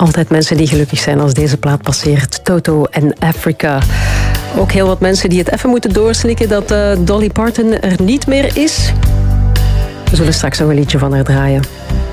Altijd mensen die gelukkig zijn als deze plaat passeert. Toto en Africa. Ook heel wat mensen die het even moeten doorslikken dat Dolly Parton er niet meer is. We zullen straks nog een liedje van haar draaien.